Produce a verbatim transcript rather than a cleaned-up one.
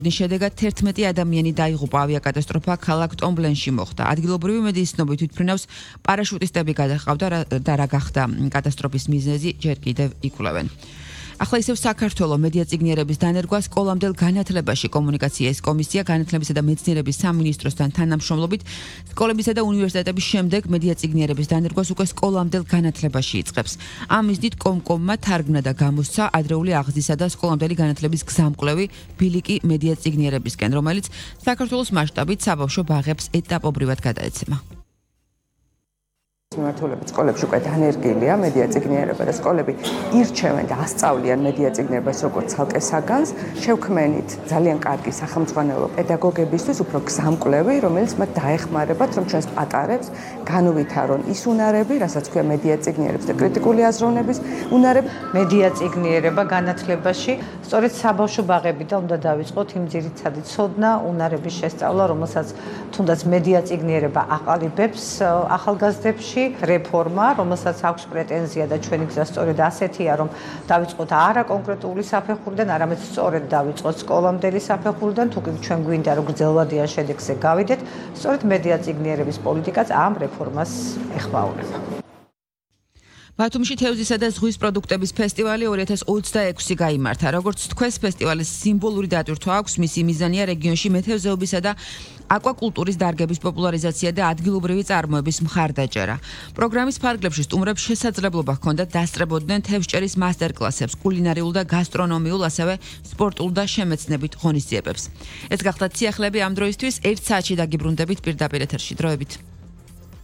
შედეგად თერთმეტი ადამიანი დაიღუპა ავიაკატასტროფა ქალაქ ტომბლენში მოხდა. ადგილობრივი მედიის ცნობით თვითმფრინავს პარაშუტისტები გადაჰყავდა და რა გახდა კატასტროფის მიზეზი ჯერ კიდევ იკვლევენ. ახლა ისევ საქართველოს მედია წიგნიერების დანერგვა სკოლამდელ განათლებაში კომუნიკაციის კომისია განათლებისა და მეცნიერების სამინისტროსთან თანამშრომლობით სკოლებისა და უნივერსიტეტების შემდეგ მედია წიგნიერების დანერგვას უკვე სკოლამდელ განათლებაში იწყებს. ამ მიზნით კომკომმა თარგმნა და გამოსცა ადრეული აღზრდისა და სკოლამდელი განათლების გზამკვლევი ბილიკი მედია წიგნიერებისკენ, რომელიც საქართველოს მასშტაბით საბავშვო ბაღებს ეტაპობრივად გადაეცემა. მიმართულებით სკოლებში უკვე დანერგილია მედია წიგნიერება და სკოლები ირჩევენ და ასწავლიან მედია წიგნიერებას როგორც ცალკე საგანს, შევქმენით ძალიან კარგი სახელმძღვანელო პედაგოგებისთვის უფრო გზამკვლევი, რომელიც მათ დაეხმარებათ, რომ ჩვენს პატარებს განუვითარონ ის უნარები, რასაც ქვია მედია წიგნიერების და კრიტიკული აზროვნების უნარები. მედია წიგნიერება განათლებაში, სწორედ საბავშვო ბაღებიდან უნდა დავიწყოთ იმ ძირითადი ცოდნა, უნარების შესწავლა, რომელსაც თუნდაც მედია წიგნიერება აყალიბებს ახალგაზრდებში. რეფორმა, რომელსაც აქვს პრეტენზია და ჩვენი გზა სწორედ ასეთია, რომ დავიწყოთ არა კონკრეტული საფეხურიდან, არამედ სწორედ დავიწყოთ სკოლამდელი საფეხურიდან, თუ კი ჩვენ გვინდა რომ გრძელვადიან შედეგზე გავიდეთ, სწორედ მედია წიგნიერების პოლიტიკაც ამ რეფორმას ეხმაურება. ბათუმში თევზისა და ზღვის პროდუქტების ფესტივალი ორი ათას ოცდაექვსი გაიმართა. როგორც თქვენს ფესტივალის სიმბოლური დატვირთვა აქვს, მისი მიზანია რეგიონში მეთევზეობისა და აკვაკულტურის დარგების პოპულარიზაცია და ადგილობრივი წარმოების მხარდაჭერა. პროგრამის ფარგლებში სტუმრებს შესაძლებლობა ჰქონდათ დასწრებოდნენ თევზჭერის მასტერკლასებს, კულინარიულ და გასტრონომიულ, ასევე სპორტულ და შემეცნებით ღონისძიებებს. ეს გახდათ სიახლეები ამ დროისთვის, ერთ საათში დაგიბრუნდებით პირდაპირ ეთერში. დროებით.